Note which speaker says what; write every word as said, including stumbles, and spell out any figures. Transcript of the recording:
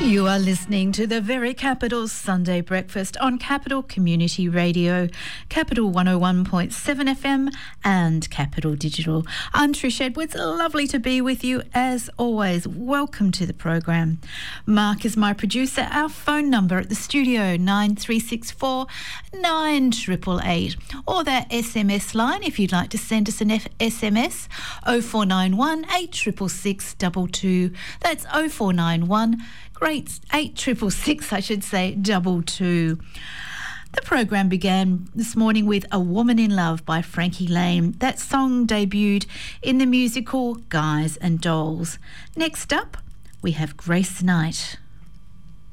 Speaker 1: You are listening to the Very Capital Sunday Breakfast on Capital Community Radio, Capital one oh one point seven F M and Capital Digital. I'm Trish Edwards. Lovely to be with you as always. Welcome to the program. Mark is my producer. Our phone number at the studio, nine three six four, nine eight eight eight, or that S M S line if you'd like to send us an F- S M S, oh four nine one, eight six six, two two. That's oh four nine one, Great, eight triple six, I should say, double two. The program began this morning with A Woman in Love by Frankie Lane. That song debuted in the musical Guys and Dolls. Next up, we have Grace Knight.